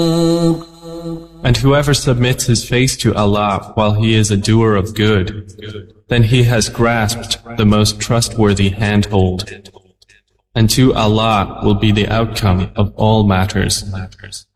And whoever submits his face to Allah while he is a doer of good, then he has grasped the most trustworthy handhold. And to Allah will be the outcome of all matters.